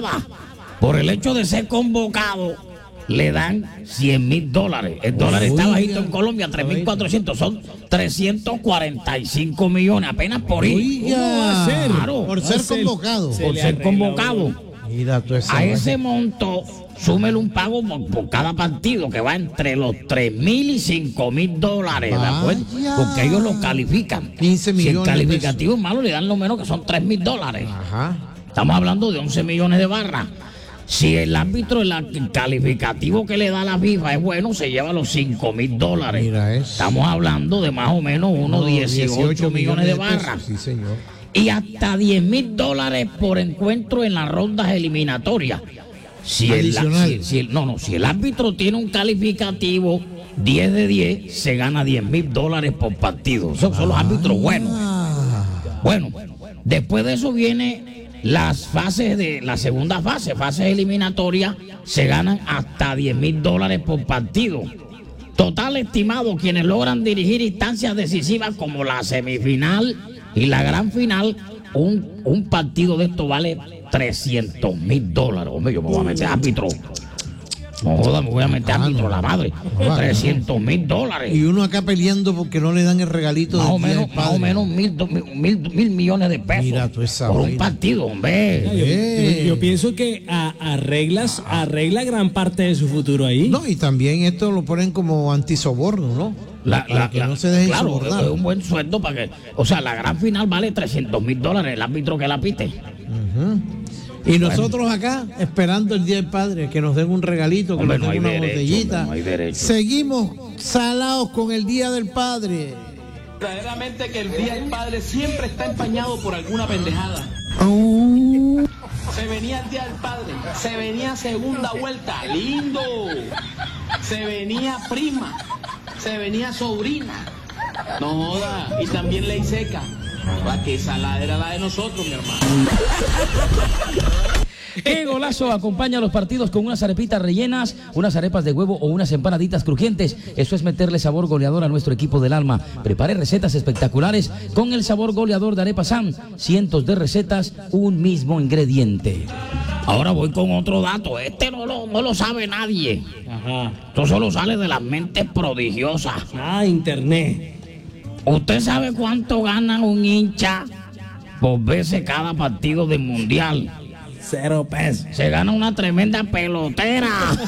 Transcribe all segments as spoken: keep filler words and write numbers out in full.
nada. Por el hecho de ser convocado, le dan cien mil dólares. El dólar está bajito en Colombia, tres mil cuatrocientos, son trescientos cuarenta y cinco millones apenas por ir. ¿Cómo va a ser? Claro, por ser convocado. Por ser convocado. Mira, tú a ese monto, súmele un pago por, por cada partido que va entre los tres mil y cinco mil dólares, ¿de acuerdo? Porque ellos lo califican. quince millones. Si el calificativo es malo, le dan lo menos que son tres mil dólares. Ajá. Estamos hablando de once millones de barras. Si el árbitro, el calificativo que le da la FIFA es bueno, se lleva los cinco mil dólares. Mira eso. Estamos hablando de más o menos unos no, dieciocho millones de barras. Sí, señor. Y hasta diez mil dólares por encuentro en las rondas eliminatorias. Si el, si, si el, no, no, si el árbitro tiene un calificativo diez de diez, se gana diez mil dólares por partido. Esos son los árbitros buenos. Bueno, después de eso viene las fases de la segunda fase, fases eliminatorias, se ganan hasta diez mil dólares por partido. Total estimado, quienes logran dirigir instancias decisivas como la semifinal y la gran final, un, un partido de esto vale trescientos mil dólares. Hombre, yo me voy a meter árbitro. No joda, me voy a meter árbitro, la madre. trescientos mil dólares. Y uno acá peleando porque no le dan el regalito más del o menos, día más o menos mil, mil, mil millones de pesos. Mira tú esa por vaina. un partido, hombre. Yo, yo, yo pienso que a, arreglas, arregla gran parte de su futuro ahí. No, y también esto lo ponen como antisoborno, ¿no? La, para la, que la, no se dejen claro, sobornar. es un buen sueldo para que, o sea, la gran final vale trescientos mil dólares el árbitro que la pite. Uh-huh. Y nosotros bueno. acá esperando el Día del Padre, que nos den un regalito, que hombre, nos den no una derecho, botellita. Hombre, no hay derecho. Seguimos salados con el Día del Padre. Verdaderamente que el Día del Padre siempre está empañado por alguna pendejada. Oh. Se venía el Día del Padre, se venía segunda vuelta, lindo. Se venía prima, se venía sobrina. No joda, y también ley seca. La que salada era la de nosotros, mi hermano. ¡Qué golazo! Acompaña los partidos con unas arepitas rellenas, unas arepas de huevo o unas empanaditas crujientes. Eso es meterle sabor goleador a nuestro equipo del alma. Prepare recetas espectaculares con el sabor goleador de Arepa Sam. Cientos de recetas, un mismo ingrediente. Ahora voy con otro dato. Este no lo, no lo sabe nadie. Ajá. Esto solo sale de las mentes prodigiosas. Ah, internet. ¿Usted sabe cuánto gana un hincha por veces cada partido del mundial? Cero pesos. Se gana una tremenda pelotera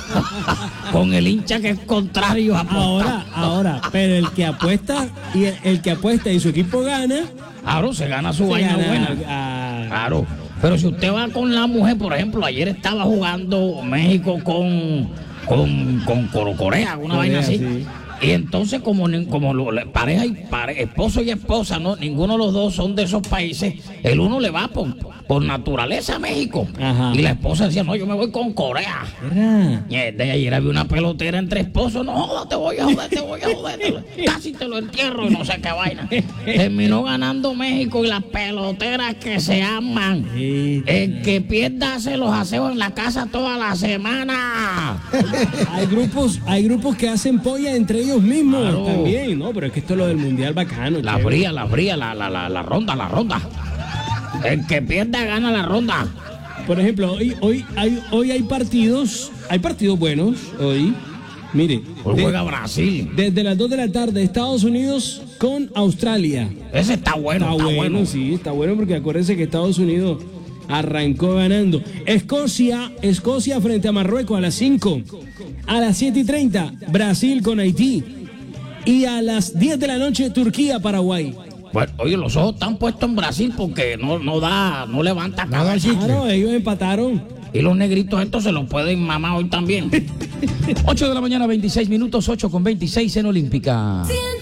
con el hincha que es contrario a Ahora, ahora, pero el que apuesta y el, el que apuesta y su equipo gana. Claro, se gana su se vaina gana, buena. A... Claro. Pero si usted va con la mujer, por ejemplo, ayer estaba jugando México con, con, con Corea, una Corea, vaina así. Sí. Y entonces, como, como lo, pareja y pare, esposo y esposa, ¿no? Ninguno de los dos son de esos países. El uno le va por, por naturaleza a México. Ajá. Y la esposa decía, no, yo me voy con Corea. Era. Y de ayer había una pelotera entre esposos. No, joda, te voy a joder, te voy a joder. Casi te lo entierro y no sé qué vaina. Terminó ganando México y las peloteras que se aman. Sí. El que pierda hace los aseos en la casa toda la semana. Hay grupos, hay grupos que hacen polla entre ellos mismos Claro. también, ¿no? Pero es que esto es lo del mundial bacano. La chévere. fría, la fría, la, la, la, la ronda, la ronda. El que pierda gana la ronda. Por ejemplo, hoy, hoy, hay, hoy hay partidos, hay partidos buenos hoy. Mire, Hoy de- juega Brasil. desde las dos de la tarde, Estados Unidos con Australia. Ese está bueno, Está, está, bueno, bueno. sí, está bueno porque acuérdense que Estados Unidos arrancó ganando. Escocia, Escocia frente a Marruecos a las cinco. A las siete y treinta, Brasil con Haití. Y a las diez de la noche, Turquía, Paraguay. Bueno, oye, los ojos están puestos en Brasil porque no, no da, no levanta cabeza. Claro, ellos empataron. Y los negritos estos se los pueden mamar hoy también. ocho de la mañana, veintiséis minutos, ocho con veintiséis en Olímpica.